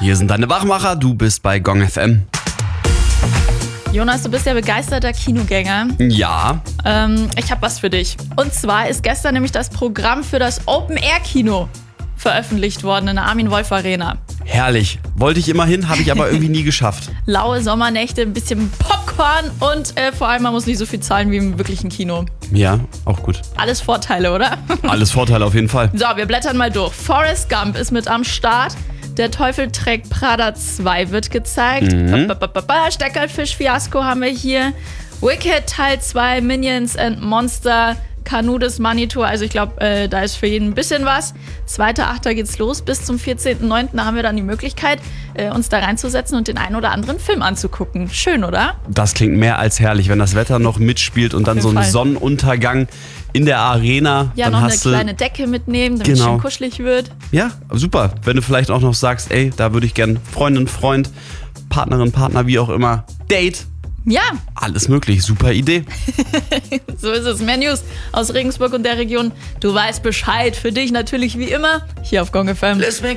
Hier sind deine Wachmacher, du bist bei Gong FM. Jonas, du bist ja begeisterter Kinogänger. Ja. Ich habe was für dich. Und zwar ist gestern nämlich das Programm für das Open-Air-Kino veröffentlicht worden in der Armin-Wolf-Arena. Herrlich. Wollte ich immer hin, habe ich aber irgendwie nie geschafft. Laue Sommernächte, ein bisschen Popcorn und vor allem, man muss nicht so viel zahlen wie im wirklichen Kino. Ja, auch gut. Alles Vorteile, oder? Alles Vorteile auf jeden Fall. So, wir blättern mal durch. Forrest Gump ist mit am Start. Der Teufel trägt Prada 2 wird gezeigt. Steckerlfisch-Fiasko haben wir hier. Wicked Teil 2, Minions and Monster, Canu des Manitou. Also ich glaube, da ist für jeden ein bisschen was. 2.8. geht's los. Bis zum 14.9. haben wir dann die Möglichkeit, uns da reinzusetzen und den einen oder anderen Film anzugucken. Schön, oder? Das klingt mehr als herrlich, wenn das Wetter noch mitspielt und dann so ein Sonnenuntergang in der Arena. Ja, dann noch hast eine kleine Decke mitnehmen, damit es schön kuschelig wird. Ja, super. Wenn du vielleicht auch noch sagst, ey, da würde ich gern Freundin, Freund, Partnerin, Partner, wie auch immer, Date. Ja. Alles möglich, super Idee. So ist es. Mehr News aus Regensburg und der Region. Du weißt Bescheid. Für dich natürlich wie immer hier auf Gong FM.